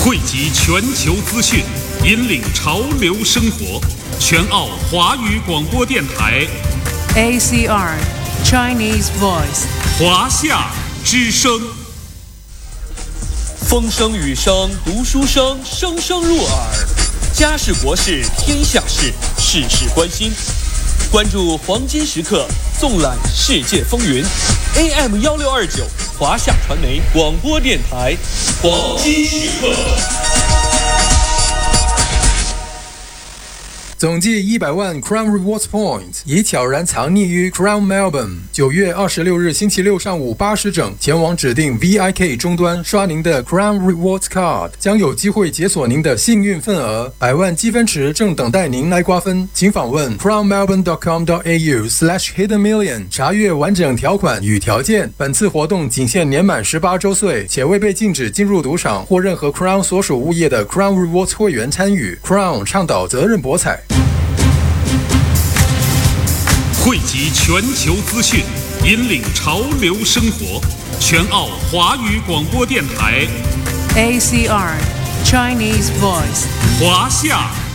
汇集全球资讯，引领潮流生活。全澳华语广播电台 ACR Chinese Voice 华夏之声。 风声雨声读书声，声声入耳。家事国事天下事，事事关心。关注黄金时刻，纵览世界风云。AM1629华夏传媒广播电台，黄金时刻。 总计100万 Crown Rewards Points 已悄然藏匿于 Crown Melbourne。9月26日星期六上午8时整，前往指定 VIK 终端刷您的 Crown Rewards Card， 将有机会解锁您的幸运份额。100万积分池正等待您来瓜分，请访问 crownmelbourne.com.au/hiddenmillion 查阅完整条款与条件。本次活动仅限年满18周岁，且未被禁止进入赌场或任何 Crown 所属物业的 Crown Rewards 会员参与。Crown 倡导责任博彩。 汇集全球资讯，引领潮流生活。全澳华语广播电台 ACR Chinese Voice 华夏